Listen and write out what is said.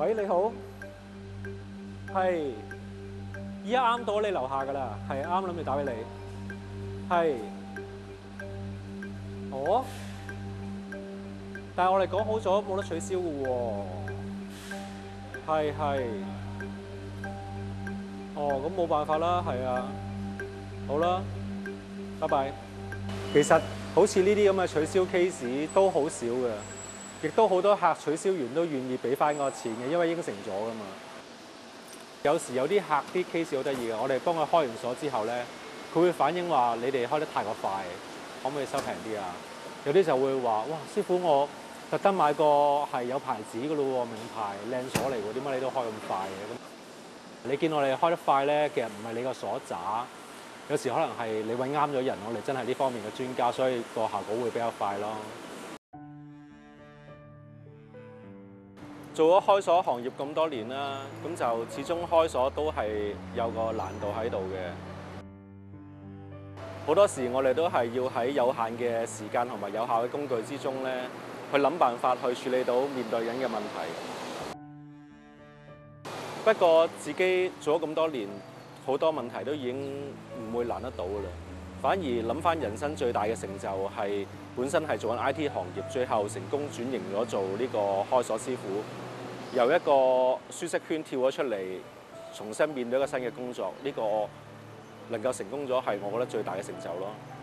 喂，你好，係，依家啱到你樓下㗎啦，係啱諗住打俾你，係，哦，但係我哋講好咗冇得取消嘅喎，係，哦，咁冇辦法啦，係啊，好啦，拜拜。其實好似呢啲咁嘅取消 case 都好少嘅，亦都好多客取消完都願意俾翻個錢嘅，因為應承咗㗎嘛。有時有啲客啲 case 好得意嘅，我哋幫佢開完鎖之後咧，佢會反映話你哋開得太過快，可唔可以收平啲啊？有啲就會話：哇，師傅我特登買個係有牌子嘅咯喎，名牌靚鎖嚟喎，點解你都開咁快嘅？咁你見我哋開得快咧，其實唔係你個鎖渣。有時可能係你揾啱咗人，我哋真係呢方面嘅專家，所以個效果會比較快咯。做咗開鎖行業咁多年啦，咁就始終開鎖都係有個難度喺度嘅。好多時我哋都係要喺有限嘅時間同埋有效嘅工具之中咧，去諗辦法去處理到面對緊嘅問題。不過自己做咗咁多年，好多問題都已經唔會難得到㗎啦，反而諗翻人生最大嘅成就係本身係做緊 IT 行業，最後成功轉型咗做呢個開鎖師傅，由一個舒適圈跳咗出嚟，重新面對一個新嘅工作，呢個能夠成功咗係我覺得最大嘅成就咯。